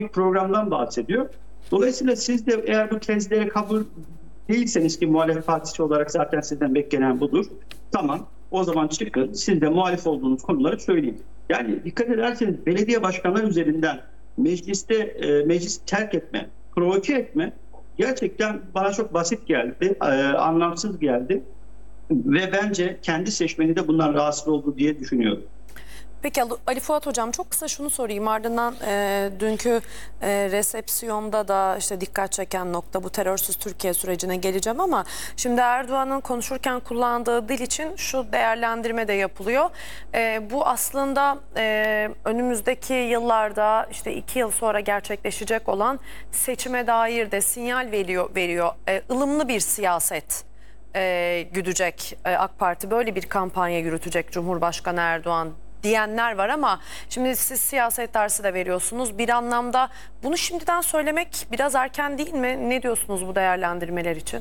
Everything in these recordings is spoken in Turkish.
programdan bahsediyor. Dolayısıyla siz de eğer bu tezlere kabul değilseniz, ki muhalefet partisi olarak zaten sizden beklenen budur. Tamam, o zaman çıkın, siz de muhalif olduğunuz konuları söyleyin. Yani dikkat ederseniz belediye başkanları üzerinden meclisi terk etme, provoke etme gerçekten bana çok basit geldi, anlamsız geldi. Ve bence kendi seçmeni de bundan rahatsız oldu diye düşünüyorum. Peki Ali Fuat Hocam, çok kısa şunu sorayım. Ardından dünkü resepsiyonda da işte dikkat çeken nokta bu terörsüz Türkiye sürecine geleceğim ama şimdi Erdoğan'ın konuşurken kullandığı dil için şu değerlendirme de yapılıyor. Bu aslında önümüzdeki yıllarda işte 2 yıl sonra gerçekleşecek olan seçime dair de sinyal veriyor. Ilımlı bir siyaset güdecek AK Parti, böyle bir kampanya yürütecek Cumhurbaşkanı Erdoğan diyenler var ama şimdi siz siyaset dersi de veriyorsunuz. Bir anlamda bunu şimdiden söylemek biraz erken değil mi? Ne diyorsunuz bu değerlendirmeler için?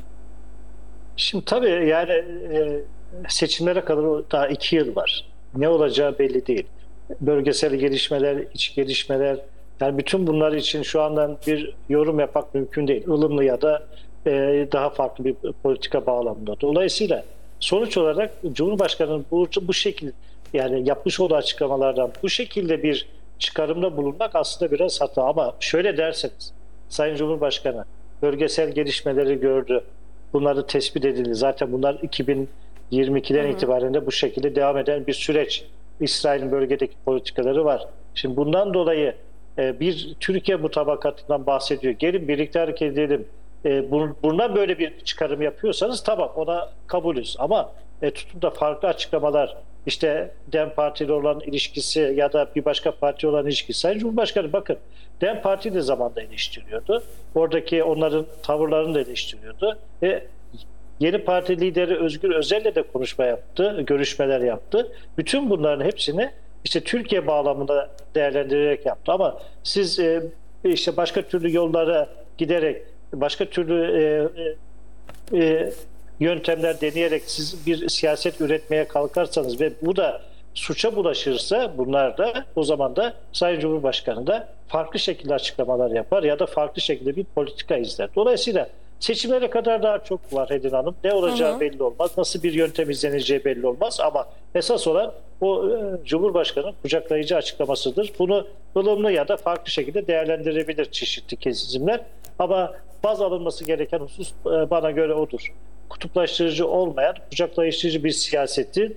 Şimdi tabii yani seçimlere kadar daha 2 yıl var. Ne olacağı belli değil. Bölgesel gelişmeler, iç gelişmeler, yani bütün bunlar için şu andan bir yorum yapmak mümkün değil. Ilımlı ya da daha farklı bir politika bağlamında. Dolayısıyla sonuç olarak Cumhurbaşkanı'nın bu şekilde, yani yapmış olduğu açıklamalardan bu şekilde bir çıkarımda bulunmak aslında biraz hata. Ama şöyle derseniz, Sayın Cumhurbaşkanı bölgesel gelişmeleri gördü. Bunları tespit edildi. Zaten bunlar 2022'den itibaren de bu şekilde devam eden bir süreç. İsrail'in bölgedeki politikaları var. Şimdi bundan dolayı bir Türkiye mutabakatından bahsediyor. Gelin birlikte hareket edelim. Bundan böyle bir çıkarım yapıyorsanız tamam, ona kabulüz. Ama tutup da farklı açıklamalar, işte DEM Parti ile olan ilişkisi ya da bir başka parti olan ilişkisi. Sayın Cumhurbaşkanı bakın, DEM Parti de zamanda eleştiriyordu. Oradaki onların tavırlarını da eleştiriyordu. Yeni parti lideri Özgür Özel'le de konuşma yaptı, görüşmeler yaptı. Bütün bunların hepsini işte Türkiye bağlamında değerlendirerek yaptı. Ama siz işte başka türlü yollara giderek, başka türlü yöntemler deneyerek siz bir siyaset üretmeye kalkarsanız ve bu da suça bulaşırsa, bunlar da o zaman da Sayın Cumhurbaşkanı da farklı şekilde açıklamalar yapar ya da farklı şekilde bir politika izler. Dolayısıyla seçimlere kadar daha çok var Hedin Hanım. Ne olacağı belli olmaz. Nasıl bir yöntem izleneceği belli olmaz ama esas olan o Cumhurbaşkanı'nın kucaklayıcı açıklamasıdır. Bunu ılımlı ya da farklı şekilde değerlendirebilir çeşitli kesimler. Ama baz alınması gereken husus bana göre odur. Kutuplaştırıcı olmayan, kucaklayıcı bir siyaseti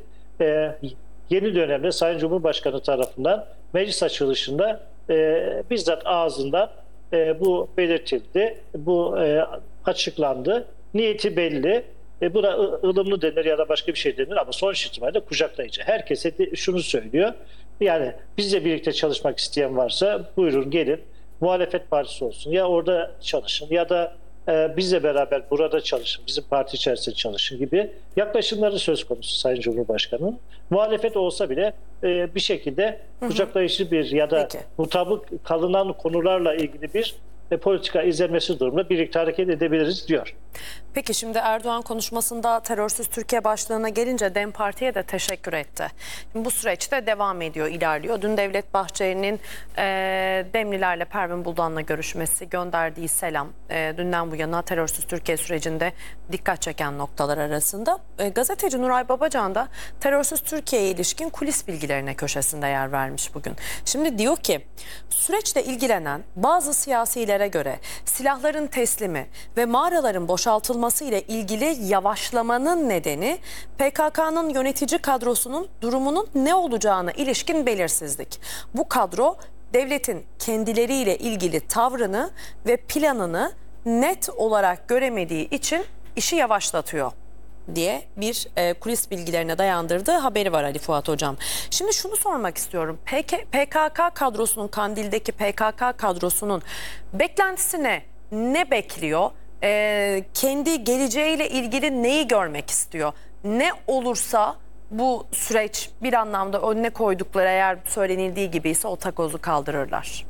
yeni dönemde Sayın Cumhurbaşkanı tarafından meclis açılışında bizzat ağzından bu belirtildi, bu açıklandı. Niyeti belli. Buna ılımlı denir ya da başka bir şey denir ama sonuç itibariyle kucaklayıcı. Herkese de şunu söylüyor. Yani bizle birlikte çalışmak isteyen varsa buyurun gelin. Muhalefet partisi olsun. Ya orada çalışın ya da bizle beraber burada çalışın, bizim parti içerisinde çalışın gibi yaklaşımları söz konusu Sayın Cumhurbaşkanı'nın. Muhalefet olsa bile bir şekilde kucaklayıcı bir ya da mutabık kalınan konularla ilgili bir politika izlenmesi durumunda birlikte hareket edebiliriz diyor. Peki şimdi Erdoğan konuşmasında terörsüz Türkiye başlığına gelince DEM Parti'ye de teşekkür etti. Şimdi bu süreçte devam ediyor, ilerliyor. Dün Devlet Bahçeli'nin Demlilerle Pervin Buldan'la görüşmesi, gönderdiği selam, dünden bu yana terörsüz Türkiye sürecinde dikkat çeken noktalar arasında. Gazeteci Nuray Babacan da terörsüz Türkiye'ye ilişkin kulis bilgilerine köşesinde yer vermiş bugün. Şimdi diyor ki, süreçle ilgilenen bazı siyasilere göre silahların teslimi ve mağaraların boşaltılması ile ilgili yavaşlamanın nedeni PKK'nın yönetici kadrosunun durumunun ne olacağına ilişkin belirsizlik. Bu kadro devletin kendileriyle ilgili tavrını ve planını net olarak göremediği için işi yavaşlatıyor diye bir kulis bilgilerine dayandırdığı haberi var Ali Fuat Hocam. Şimdi şunu sormak istiyorum. PKK kadrosunun, Kandil'deki PKK kadrosunun beklentisi ne bekliyor? Kendi geleceğiyle ilgili neyi görmek istiyor? Ne olursa bu süreç bir anlamda önüne koydukları, eğer söylenildiği gibi ise o takozu kaldırırlar.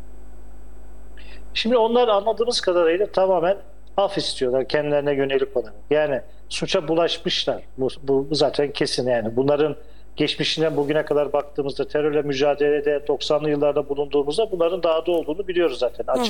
Şimdi onlar anladığımız kadarıyla tamamen af istiyorlar kendilerine yönelik olarak. Yani suça bulaşmışlar. Bu zaten kesin yani. Bunların geçmişinden bugüne kadar baktığımızda, terörle mücadelede 90'lı yıllarda bulunduğumuzda bunların dahada olduğunu biliyoruz zaten açık.